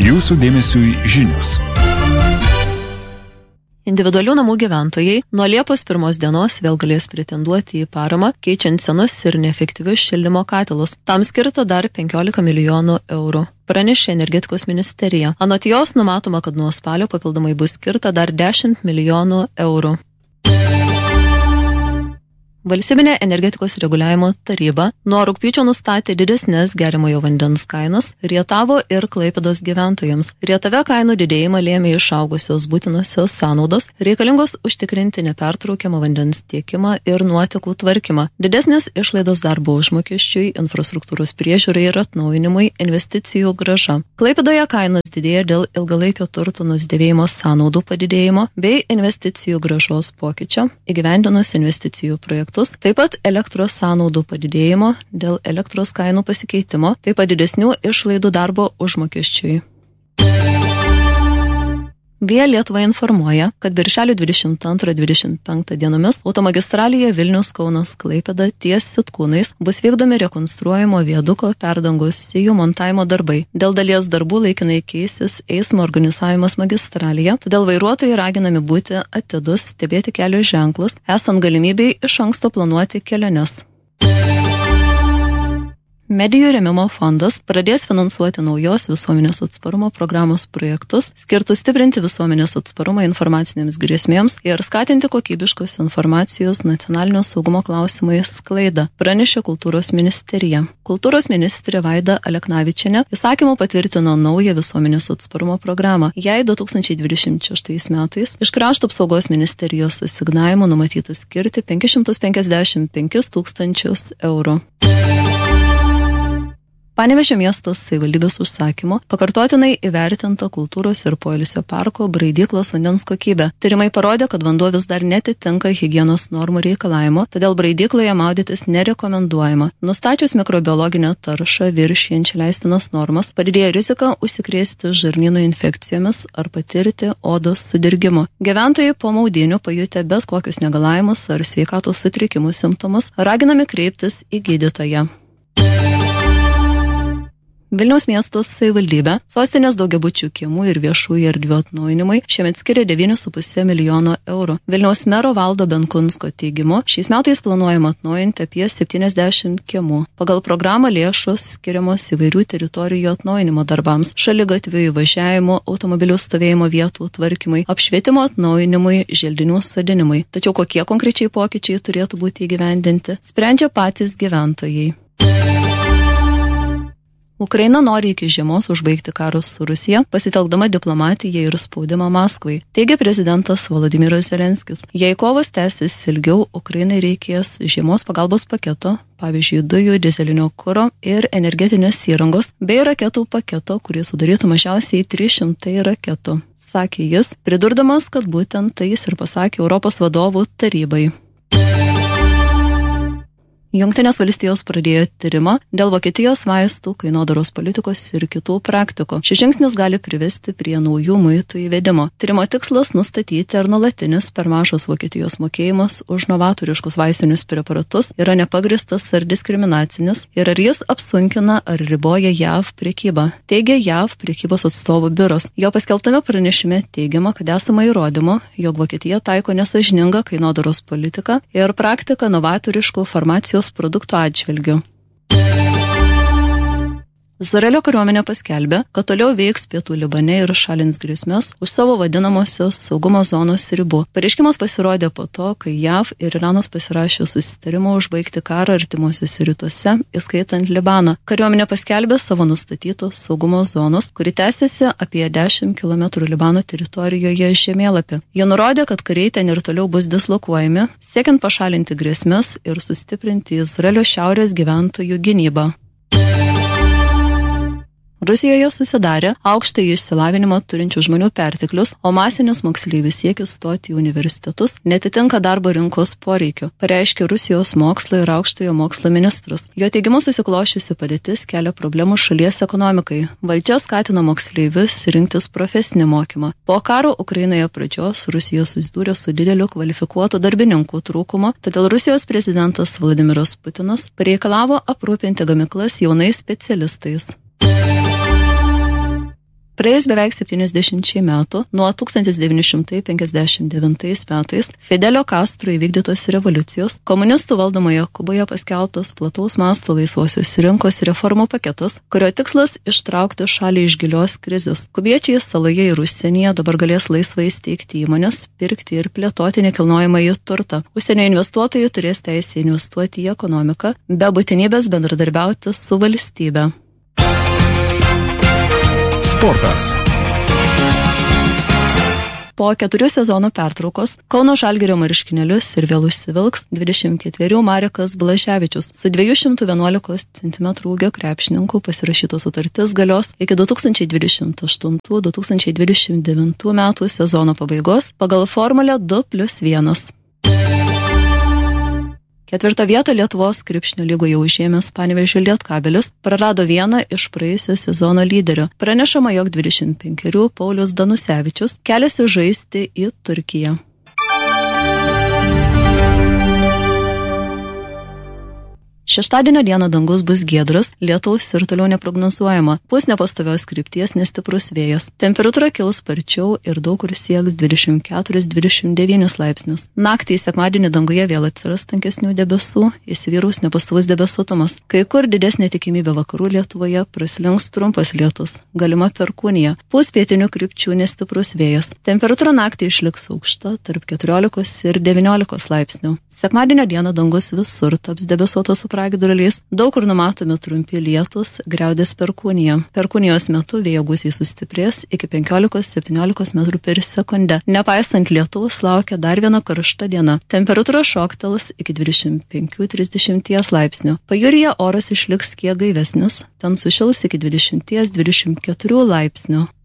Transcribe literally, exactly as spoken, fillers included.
Jūsų dėmesiui žinios. Individualių namų gyventojai nuo Liepos pirmos dienos vėl galės pretenduoti į paramą, keičiant senus ir neefektyvius šildymo katilus. Tam skirta dar penkiolika milijonų eurų. Pranešė energetikos ministerija. Anot jos numatoma, kad nuo spalio papildomai bus skirta dar dešimt milijonų eurų. Valstybinė energetikos reguliavimo taryba nuo rugpjūčio nustatė didesnės geriamojo vandens kainas Rietavo ir Klaipėdos gyventojams. Rietave kainų didėjimą lėmė išaugusios būtinosios sąnaudos, reikalingos užtikrinti nepertraukiamą vandens tiekimą ir nuotekų tvarkymą. Didesnės išlaidos darbo užmokesčiui, infrastruktūros priežiūrai ir atnaujinimui, investicijų grąža. Klaipėdoje kainos didėja dėl ilgalaikio turto nusidėvėjimo sąnaudų padidėjimo bei investicijų grąžos pokyčio, įgyvendinus investicijų projektus. Taip pat elektros sąnaudų padidėjimo dėl elektros kainų pasikeitimo, taip pat didesnių išlaidų darbo užmokesčiui. Via Lietuva informuoja, kad birželio dvidešimt antrą dvidešimt penktą dienomis automagistralėje Vilnius Kaunas Klaipėda ties Sitkūnais bus vykdomi rekonstruojamo viaduko perdangos sijų montavimo darbai. Dėl dalies darbų laikinai keisis eismo organizavimas magistralėje, todėl vairuotojai raginami būti atidus, stebėti kelio ženklus, esant galimybei iš anksto planuoti keliones. Medijų rėmimo fondas pradės finansuoti naujos visuomenės atsparumo programos projektus, skirtus stiprinti visuomenės atsparumą informacinėms grėsmėms ir skatinti kokybiškos informacijos nacionalinio saugumo klausimais sklaidą, pranešė Kultūros ministerija. Kultūros ministrė Vaida Aleknavičienė įsakymu patvirtino naują visuomenės atsparumo programą. Jai du tūkstančiai dvidešimt šeštais metais iš Krašto apsaugos ministerijos asignavimo numatyta skirti penkis šimtus penkiasdešimt penkis tūkstančius eurų. Panevėžio miesto savivaldybės užsakymu pakartotinai įvertinta kultūros ir poilsio parko Braidyklos vandens kokybė. Tyrimai parodė, kad vanduo vis dar netitinka higienos normų reikalavimo, todėl Braidykloje maudytis nerekomenduojama. Nustačius mikrobiologinę taršą viršijančią leistinas normas, padidėja rizika užsikrėsti žarnyno infekcijomis ar patirti odos sudirgimo. Gyventojai po maudynių pajutę bet kokius negalavimus ar sveikatos sutrikimų simptomus raginami kreiptis į gydytoją. Vilniaus miesto savivaldybė sostinės daugiabučių kiemų ir viešųjų erdvių atnaujinimui šiemet skiria devynis su puse milijono eurų. Vilniaus mero Valdo Benkunsko teigimu, šiais metais planuojama atnaujinti apie septyniasdešimt kiemų. Pagal programą lėšos skiriamos įvairių teritorijų atnaujinimo darbams, šaligatvių įvažiavimo, automobilių stovėjimo vietų tvarkymui, apšvietimo atnaujinimui, želdinių sodinimui. Tačiau kokie konkrečiai pokyčiai turėtų būti įgyvendinti, sprendžia patys gyventojai. Ukraina nori iki žiemos užbaigti karus su Rusija, pasitelkdama diplomatiją ir spaudimą Maskvai, teigia prezidentas Volodymyras Zelenskis. Jei kovos tęsis ilgiau, Ukrainai reikės žiemos pagalbos paketo, pavyzdžiui, dujų, dizelinio kuro ir energetinės įrangos, bei raketų paketo, kurį sudarytų mažiausiai trys šimtai raketų, sakė jis, pridurdamas, kad būtent tai jis ir pasakė Europos vadovų tarybai. Jungtinės valstijos pradėjo tyrimą dėl Vokietijos vaistų, kainodaros politikos ir kitų praktikų. Šis žingsnis gali privesti prie naujų muitų įvedimo. Tyrimo tikslas nustatyti, ar nuolatinis per mažas Vokietijos mokėjimas už novatoriškus vaistinius preparatus yra nepagristas ar diskriminacinis ir ar jis apsunkina ar riboja J A V prekybą, teigia J A V prekybos atstovų biuras. Jo paskelbtame pranešime teigiama, kad esama įrodymų, jog Vokietija taiko nesąžiningą kainodaros politiką ir praktiką novatoriškų farmacijos produktų atžvilgių. Izraelio kariuomenė paskelbė, kad toliau veiks pietų Libane ir šalins grėsmes už savo vadinamosios saugumo zonos ribų. Pareiškimas pasirodė po to, kai J A V ir Iranas pasirašė susitarimą užbaigti karą artimuosiuose rytuose, įskaitant Libaną. Kariuomenė paskelbė savo nustatytos saugumo zonos, kuri tęsiasi apie dešimt kilometrų Libano teritorijoje žemėlapį. Jie nurodė, kad kariai ten ir toliau bus dislokuojami, siekiant pašalinti grėsmes ir sustiprinti Izraelio šiaurės gyventojų gynybą. Rusijoje susidarė aukštąjį išsilavinimą turinčių žmonių perteklius, o masinis moksleivių siekis stoti į universitetus netitinka darbo rinkos poreikių, pareiškė Rusijos mokslo ir aukštojo mokslo ministras. Jo teigimu susiklošiusi padėtis kelia problemų šalies ekonomikai. Valdžia skatina moksleivius rinktis profesinį mokymą. Po karo Ukrainoje pradžios Rusija susidūrė su dideliu kvalifikuotų darbininkų trūkumu, todėl Rusijos prezidentas Vladimiras Putinas pareikalavo aprūpinti gamyklas jaunais specialistais. Praėjus beveik septyniasdešimčiai metų, nuo tūkstantis devyni šimtai penkiasdešimt devintais metais Fidelio Castro įvykdytos revoliucijos, komunistų valdomoje Kuboje paskelbtos plataus masto laisvosios rinkos reformų paketas, kurio tikslas ištraukti šalį iš gilios krizės. Kubiečiai saloje ir užsienyje dabar galės laisvai steigti įmonės, pirkti ir plėtoti nekilnojamąjį turtą. Užsienio investuotojai turės teisę investuoti į ekonomiką, be būtinybės bendradarbiauti su valstybe. Sportas. Po keturių sezonų pertraukos Kauno Žalgirio marškinėlius ir vėl užsivilks dvidešimt ketverių Marekas Blaževičius. Su dviejų šimtų vienuolikos centimetrų ūgio krepšininku pasirašyta sutartis galios iki du tūkstančiai dvidešimt aštuntų - du tūkstančiai dvidešimt devintų metų sezono pabaigos pagal formulę du plius vienas. Ketvirtą vietą Lietuvos krepšinio lygoje užėmęs Panevėžio Lietkabelis prarado vieną iš praėjusio sezono lyderio. Pranešama, jog dvidešimt penkerių Paulius Danusevičius keliasi žaisti į Turkiją. Šeštadienio dieną dangus bus giedras, lietaus ir toliau neprognozuojama, pūs nepastovios krypties nestiprus vėjas. Temperatūra kils sparčiau ir daug kur sieks dvidešimt keturis - dvidešimt devynis laipsnius. Naktį į sekmadienį danguje vėl atsiras tankesnių debesų, įsivyraus nepastovus debesuotumas. Kai kur didesnė tikimybė vakarų Lietuvoje praslinks trumpas lietus, galima perkūnija, pūs pietinių krypčių nestiprus vėjas. Temperatūra naktį išliks aukšta tarp keturiolikos ir devyniolikos laipsnių. Sekmadienio dieną dangus visur taps debesuotas su pragiedruliais, daug kur numatomi trumpi lietūs, griaudės perkūnija. Perkūnijos metu vėjo gūsiai sustiprės iki penkiolikos septyniolikos metrų per sekundę. Nepaisant lietaus laukia dar viena karšta diena. Temperatūra šoktels iki dvidešimt penkių - trisdešimties laipsnių. Pajūryje oras išliks kiek gaivesnis, ten sušils iki dvidešimt - dvidešimt keturių laipsnių.